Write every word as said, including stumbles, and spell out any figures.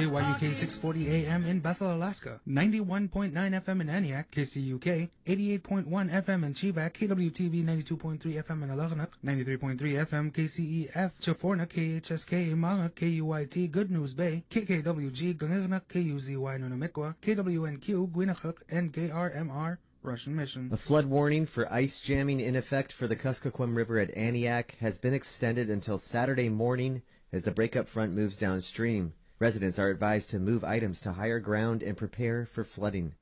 K Y U K six forty A M in Bethel, Alaska, ninety-one point nine F M in Aniak, K C U K, eighty-eight point one F M in Chivak, K W T V ninety-two point three F M in Alagnak, ninety-three point three F M K C E F, Chaforna, K H S K, Imanga, K U Y T, Good News Bay, K K W G, Gangagnak, K U Z Y, Nunamikwa, K W N Q, Gwinachuk, and K R M R, Russian Mission. A flood warning for ice jamming in effect for the Kuskokwim River at Aniak has been extended until Saturday morning as the breakup front moves downstream. Residents are advised to move items to higher ground and prepare for flooding.